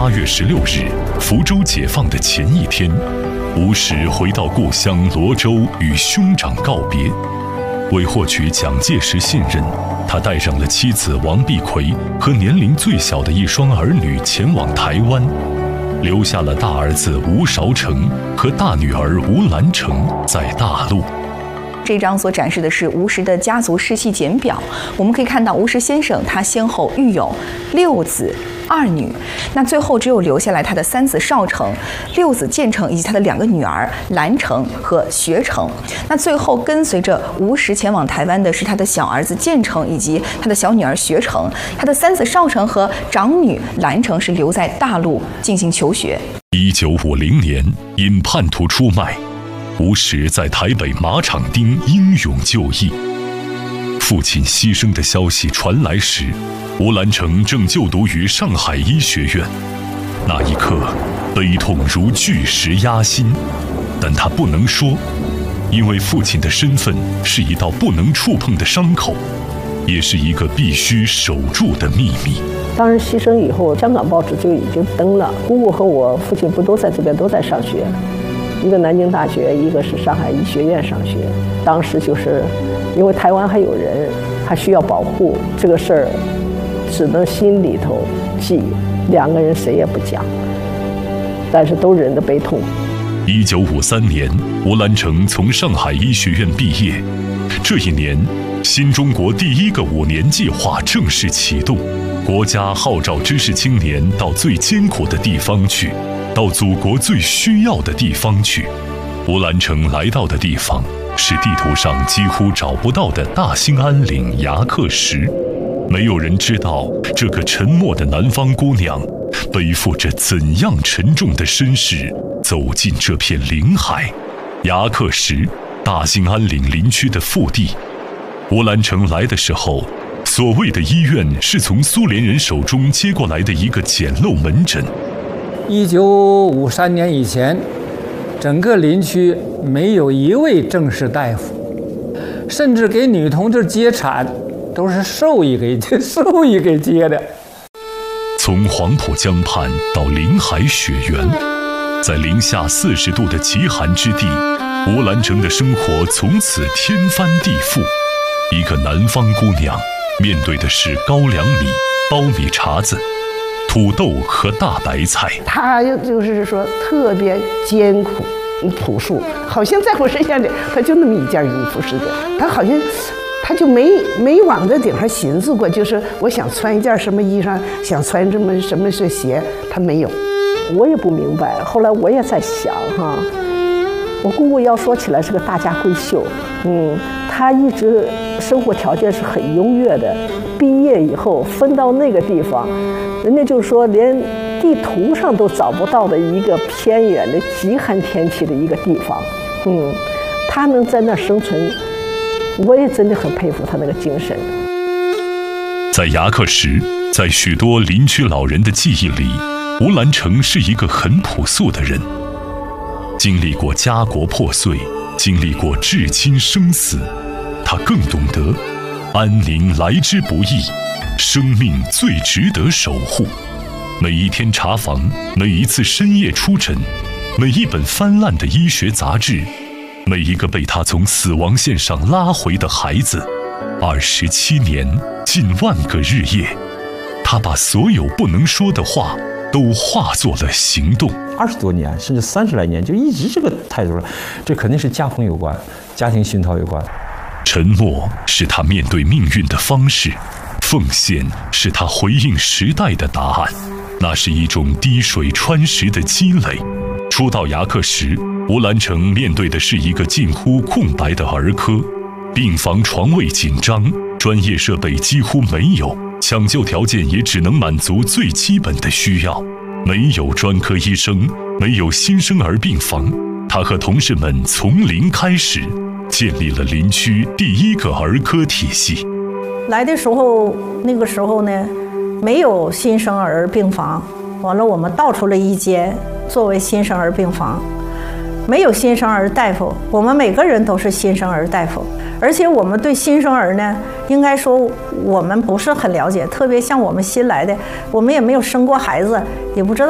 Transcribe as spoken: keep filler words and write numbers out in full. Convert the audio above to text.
八月十六日，福州解放的前一天，吴石回到故乡罗州与兄长告别。为获取蒋介石信任，他带上了妻子王碧葵和年龄最小的一双儿女前往台湾，留下了大儿子吴韶成和大女儿吴兰成在大陆。 这张所展示的是吴石的家族世系简表，我们可以看到吴石先生他先后育有六子二女，那最后只有留下来他的三子少成、六子建成以及他的两个女儿兰成和学成。那最后跟随着吴石前往台湾的是他的小儿子建成以及他的小女儿学成，他的三子少成和长女兰成是留在大陆进行求学。 一九五零年，因叛徒出卖，吴石在台北马场町英勇就义。父亲牺牲的消息传来时，吴兰成正就读于上海医学院。那一刻，悲痛如巨石压心，但他不能说，因为父亲的身份是一道不能触碰的伤口，也是一个必须守住的秘密。 当时牺牲以后，香港报纸就已经登了。姑姑和我父亲不都在这边都在上学，一个南京大学，一个是上海医学院上学。当时就是因为台湾还有人，还需要保护，这个事儿只能心里头记，两个人谁也不讲，但是都忍着悲痛。 一九五三年，吴兰成从上海医学院毕业。这一年，新中国第一个五年计划正式启动，国家号召知识青年到最艰苦的地方去，到祖国最需要的地方去。吴兰成来到的地方是地图上几乎找不到的大兴安岭牙克石。没有人知道这个沉默的南方姑娘背负着怎样沉重的身世走进这片林海。牙克石，大兴安岭林区的腹地。吴兰成来的时候，所谓的医院是从苏联人手中接过来的一个简陋门诊。 一九五三年以前，整个林区没有一位正式大夫，甚至给女同志接产都是兽医给兽医给接的。 从黄浦江畔到临海雪原，在零下四十度的极寒之地，吴兰成的生活从此天翻地覆。一个南方姑娘面对的是高粱米、苞米碴子、土豆和大白菜。 她就是说特别艰苦朴素，好像在我身上的她就那么一件衣服似的，她好像她就没没往这顶上寻思过，就是我想穿一件什么衣裳，想穿这么什么是鞋，她没有。 我也不明白，后来我也在想哈，我姑姑要说起来是个大家闺秀，嗯，她一直生活条件是很优越的，毕业以后分到那个地方，人家就说连地图上都找不到的一个偏远的极寒天气的一个地方，嗯，她能在那生存，我也真的很佩服她那个精神。 在牙克石，在许多林区老人的记忆里，吴兰成是一个很朴素的人，经历过家国破碎，经历过至亲生死，他更懂得安宁来之不易，生命最值得守护。每一天查房，每一次深夜出诊，每一本翻烂的医学杂志，每一个被他从死亡线上拉回的孩子，二十七年，近万个日夜，他把所有不能说的话都化作了行动。 二十多年，甚至三十来年，就一直这个态度了，这肯定是家风有关，家庭熏陶有关。 沉默是他面对命运的方式，奉献是他回应时代的答案。那是一种滴水穿石的积累。初到牙克石，吴兰成面对的是一个近乎空白的儿科，病房床位紧张，专业设备几乎没有，抢救条件也只能满足最基本的需要。没有专科医生，没有新生儿病房，他和同事们从零开始，建立了林区第一个儿科体系。 来的时候，那个时候呢，没有新生儿病房，完了我们倒出了一间作为新生儿病房。没有新生儿大夫，我们每个人都是新生儿大夫，而且我们对新生儿呢，应该说我们不是很了解，特别像我们新来的，我们也没有生过孩子，也不知道